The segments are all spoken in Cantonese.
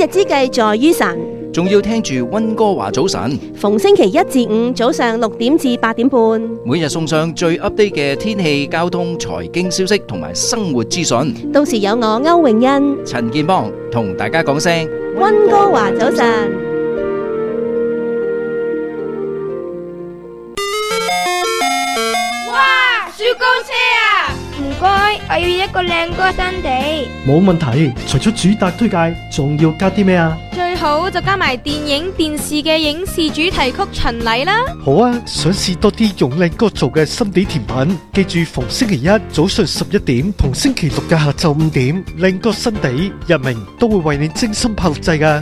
日之計在於晨， 仲要聽住溫哥華早晨， 逢星期一至五早上6點至8點半， 每日送上最 update 嘅天氣、交通、財經消息同埋生活資訊。 到時有我歐永欣、 陳健邦同大家講聲溫哥華早晨。 哇！雪糕車啊！唔該，我要一個靚歌新地。 冇問題，除咗主打推介，仲要加啲咩啊？ 最好就加埋電影、電視嘅影視主題曲巡禮啦。 好啊，想試多啲用靚歌做嘅心地甜品，記住逢星期一早上11點同星期六嘅下晝5點，靚歌新地日明都會為你精心拍錄製㗎。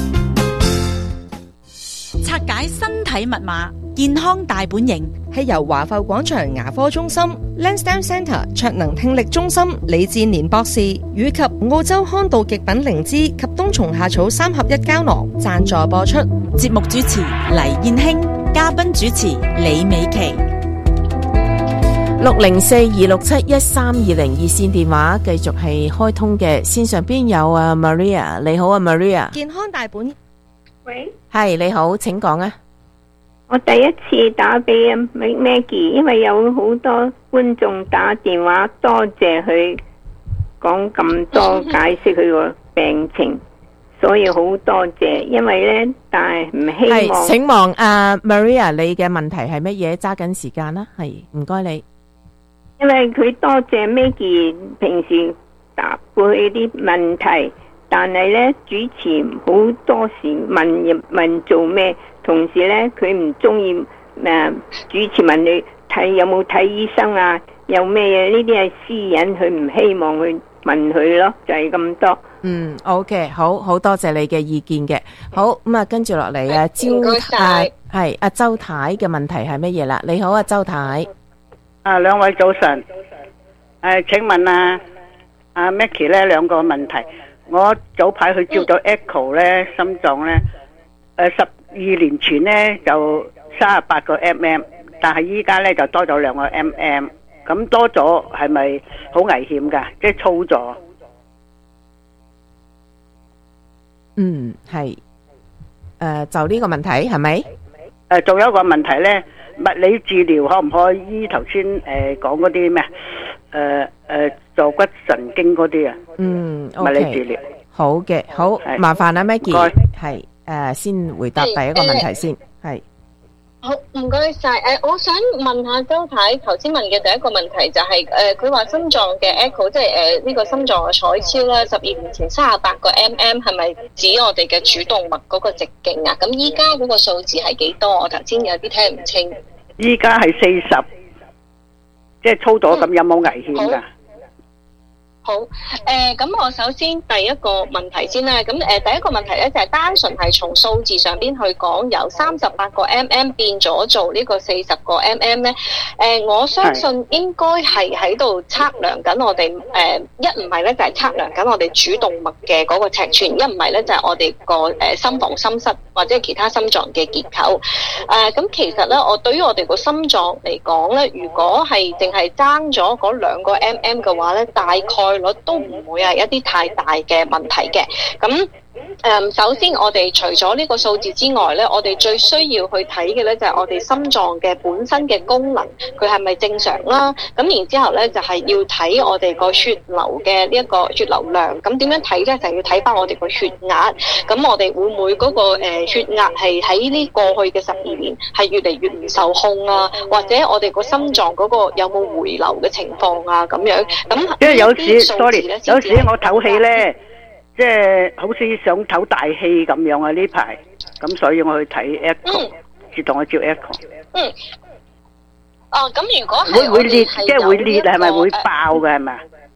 拆解身體密碼，健康大本營係由華埠廣場牙科中心、Lansdowne Centre 卓能聽力中心李志年博士以及澳洲康道極品靈芝及冬蟲夏草3合1膠囊贊助播出。 節目主持黎燕卿，嘉賓主持李美琪。 604-267-1320熱線電話繼續係開通嘅，線上邊有啊 Maria， 你好啊 Maria。 健康大本， 喂， 係你好，請講啊。 我第一次打俾 Maggie， 因為有好多觀眾打電話，多謝佢講咁多解釋佢個病情，所以好多謝。因為呢，但係唔希望。 請問Maria， 你嘅問題係乜嘢？揸緊時間啦，係唔該你。 因為佢多謝 Maggie 平時答過佢啲問題，但係呢，主持好多時問做咩。同時咧，佢唔中意主持問你睇有冇睇醫生啊，有咩嘢呢啲係私隱，佢唔希望去問佢咯，就係咁多。 OK， 好多謝你嘅意見嘅。好咁啊，跟住落嚟啊，係阿周太嘅問題係乜嘢啦？你好啊，周太。 兩位早晨。請問阿 Maggie 咧兩個問題。我早排去照咗 Echo 咧，心臟咧12年前呢就38個 mm， 但係依家呢就多咗2個 mm， 咁多咗係咪好危險㗎？即係粗咗。 係。就呢個問題係咪？ 仲有一個問題呢，物理治療可唔可以醫頭先講嗰啲咩？坐骨神經嗰啲啊？物理治療。 好嘅，好，麻煩啊 Maggie， 係。先回答第一個問題先，係。 好，唔該晒。我想問下周太，頭先問嘅第一個問題就係，佢話心臟嘅 echo， 即係呢個心臟嘅彩超啦，12年前38個 mm 係咪指我哋嘅主動脈嗰個直徑啊？咁依家嗰個數字係幾多？我頭先有啲聽唔清。 依家係40，即係粗咗，咁有冇危險㗎？ 好，咁我首先第一個問題先啦，咁第一個問題咧就係單純係從數字上邊去講，由38個 mm 變咗做呢個40個 mm 咧，我相信應該係喺度測量緊我哋一唔係咧就係測量緊我哋主動脈嘅嗰個尺寸，一唔係咧就係我哋個心房心室或者係其他心臟嘅結構。咁其實咧，我對於我哋個心臟嚟講咧，如果係淨係爭咗嗰2個 mm 嘅話咧，大概率都唔會係一啲太大嘅問題嘅。咁首先我哋除咗呢個數字之外咧，我哋最需要去睇嘅咧就係我哋心臟嘅本身嘅功能，佢係咪正常啦？咁然之後咧就係要睇我哋個血流嘅呢一個血流量。咁點樣睇咧？就係要睇翻我哋個血壓。咁我哋會唔會嗰個血壓係喺呢過去嘅12年係越嚟越唔受控啊？或者我哋個心臟嗰個有冇回流嘅情況啊？咁樣咁即係有時我唞氣咧。即係好似想唞大氣咁樣啊！呢排咁，所以我去睇 echo， 自動去照 echo。 咁如果係會裂，即係會裂，係咪會爆嘅？係咪？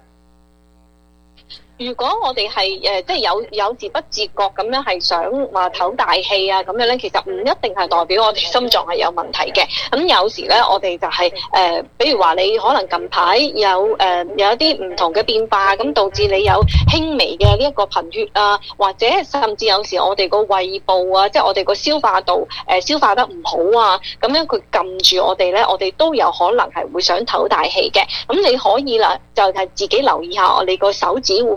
如果我哋係即係有自不自覺咁樣係想話唞大氣啊咁樣咧，其實唔一定係代表我哋心臟係有問題嘅。咁有時咧，我哋就係比如話你可能近排有一啲唔同嘅變化，咁導致你有輕微嘅呢一個貧血啊，或者甚至有時我哋個胃部啊，即係我哋個消化道消化得唔好啊，咁樣佢撳住我哋咧，我哋都有可能係會想唞大氣嘅。咁你可以啦，就係自己留意下我哋個手指會唔會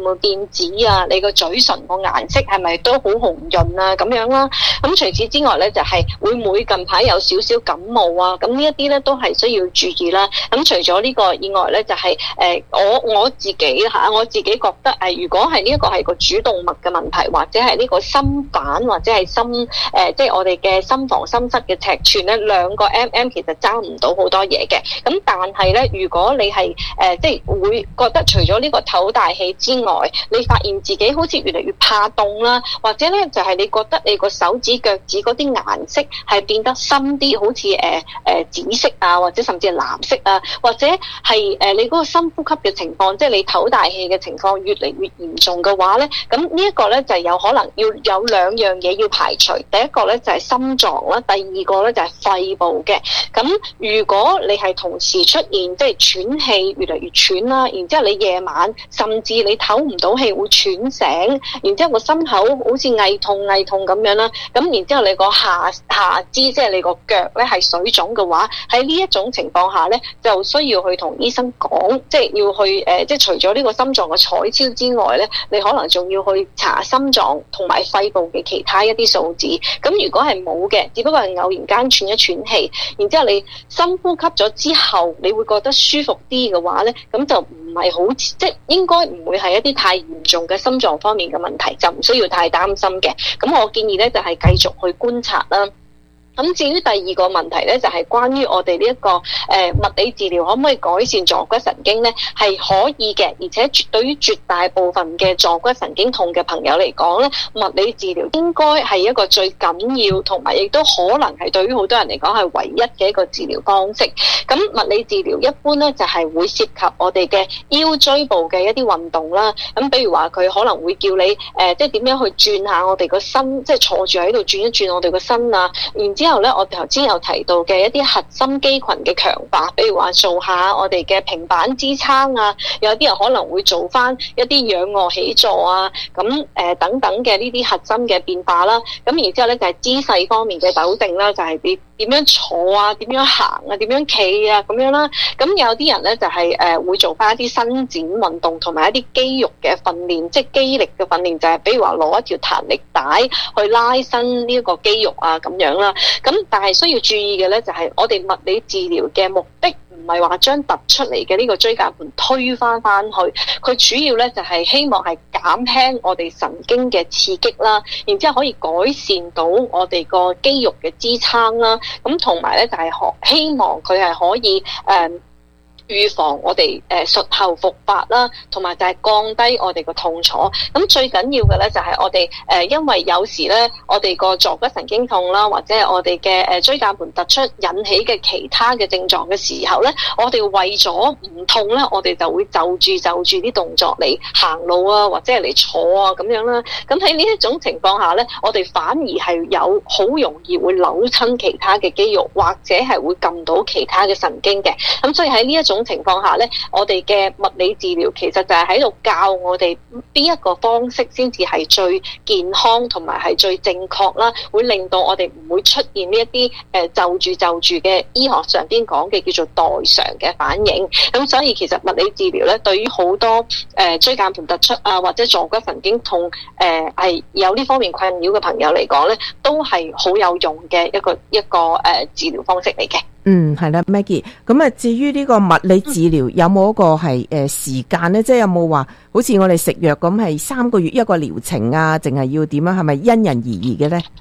冇變紫啊，你個嘴唇個顏色係咪都好紅潤啊咁樣啦。咁除此之外咧，就係會唔會近排有少少感冒啊？咁呢一啲咧都係需要注意啦。咁除咗呢個以外咧，就係我自己覺得如果係呢一個係個主動脈嘅問題，或者係呢個心瓣或者係即係我哋嘅心房心室嘅尺寸咧，2個 mm 其實爭唔到好多嘢嘅。咁但係咧，如果你係即係會覺得除咗呢個唞大氣之外，你發現自己好似越嚟越怕凍啦，或者咧就係你覺得你個手指腳趾嗰啲顏色係變得深啲，好似紫色啊，或者甚至係藍色啊，或者係你嗰個深呼吸嘅情況，即係你唞大氣嘅情況越嚟越嚴重嘅話咧，咁呢一個咧就有可能要有2樣嘢要排除。第一個咧就係心臟啦，第二個咧就係肺部嘅。咁如果你係同時出現即係喘氣越嚟越喘啦，然之後你夜晚甚至你唞唔到氣會喘醒，然之後個心口好似翳痛咁樣啦，咁然之後你個下肢即係你個腳咧係水腫嘅話，喺呢一種情況下咧就需要去同醫生講，即係要去即係除咗呢個心臟嘅彩超之外咧，你可能仲要去查心臟同埋肺部嘅其他一啲數字。咁如果係冇嘅，只不過係偶然間喘一喘氣，然之後你深呼吸咗之後，你會覺得舒服啲嘅話咧，咁就唔係好即係應該唔會係一啲太嚴重嘅心臟方面嘅問題，就唔需要太擔心嘅。咁我建議咧就係繼續去觀察啦。咁至於第二個問題咧，就係關於我哋呢一個物理治療可唔可以改善坐骨神經咧？係可以嘅，而且對於絕大部分嘅坐骨神經痛嘅朋友嚟講咧，物理治療應該係一個最緊要，同埋亦都可能係對於好多人嚟講係唯一嘅一個治療方式。咁物理治療一般咧就係會涉及我哋嘅腰椎部嘅一啲運動啦。咁比如話佢可能會叫你即係點樣去轉下我哋個身，即係坐住喺度轉一轉我哋個身啊。然之後咧，我頭先有提到嘅一啲核心肌群嘅強化，比如話做下我哋嘅平板支撐啊，有啲人可能會做翻一啲仰臥起坐啊，咁等等嘅呢啲核心嘅變化啦。咁然之後咧就係姿勢方面嘅糾正啦，就係你點樣坐啊，點樣行啊，點樣企啊咁樣啦。咁有啲人咧就係會做翻一啲伸展運動，同埋一啲肌肉嘅訓練，即係肌力嘅訓練，就係比如話攞一條彈力帶去拉伸呢一個肌肉啊咁樣啦。咁但係需要注意嘅咧，就係我哋物理治療嘅目的唔係話將突出嚟嘅呢個椎間盤推翻去，佢主要咧就係希望係減輕我哋神經嘅刺激啦，然之後可以改善到我哋個肌肉嘅支撐啦。咁同埋咧就係希望佢係可以預防我哋術後復發啦，同埋就係降低我哋個痛楚。咁最緊要嘅咧就係我哋因為有時咧我哋個坐骨神經痛啦，或者係我哋嘅椎間盤突出引起嘅其他嘅症狀嘅時候咧，我哋為咗唔痛咧，我哋就會就住啲動作嚟行路啊，或者係嚟坐啊咁樣啦。咁喺呢一種情況下咧，我哋反而係有好容易會扭親其他嘅肌肉，或者係會撳到其他嘅神經嘅。咁所以喺呢一種情況下咧，我哋嘅物理治療其實就係喺度教我哋邊一個方式先至係最健康同埋係最正確啦，會令到我哋唔會出現呢一啲就住嘅醫學上邊講嘅叫做代償嘅反應。咁所以其實物理治療咧，對於好多椎間盤突出啊或者坐骨神經痛係有呢方面困擾嘅朋友嚟講咧，都係好有用嘅一個治療方式嚟嘅。 係啦 Maggie， 咁啊至於呢個物理治療有冇一個係時間咧？即係有冇話好似我哋食藥咁係3個月一個療程啊？淨係要點啊？係咪因人而異嘅咧？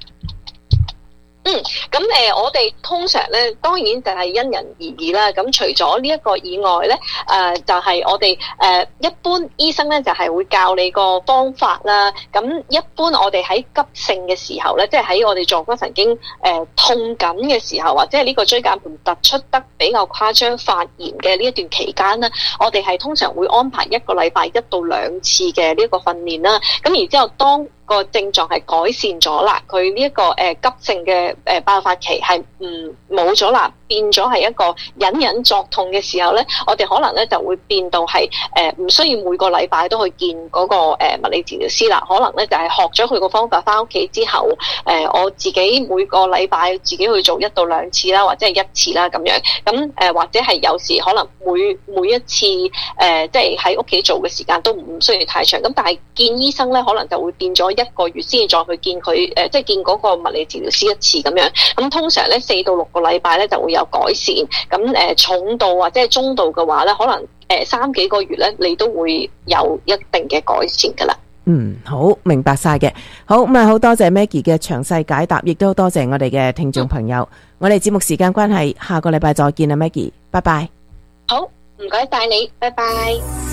咁我哋通常咧，當然就係因人而異啦。咁除咗呢一個以外咧，就係我哋一般醫生咧就係會教你個方法啦。咁一般我哋喺急性嘅時候咧，即係喺我哋坐骨神經痛緊嘅時候，或者係呢個椎間盤突出得比較誇張發炎嘅呢一段期間咧，我哋係通常會安排1個禮拜1到2次嘅呢一個訓練啦。咁然之後當個症狀係改善咗啦，佢呢一個急性嘅爆發期係冇咗啦，變咗係一個隱隱作痛嘅時候咧，我哋可能咧就會變到係唔需要每個禮拜都去見嗰個物理治療師啦，可能咧就係學咗佢個方法翻屋企之後，我自己每個禮拜自己去做1到2次啦，或者係1次啦咁樣，咁或者係有時可能每一次即係喺屋企做嘅時間都唔需要太長，咁但係見醫生咧可能就會變咗1個月先至再去見佢即係見嗰個物理治療師1次咁樣，咁通常咧4到6個禮拜咧就會有改善，咁重度或者係中度嘅話咧，可能3幾個月咧你都會有一定嘅改善噶啦。 好，明白晒嘅。好，咁啊，好多謝 Maggie 嘅詳細解答，亦都多謝我哋嘅聽眾朋友。我哋節目時間關係，下個禮拜再見啦，Maggie，拜拜。 好，唔該晒你，拜拜。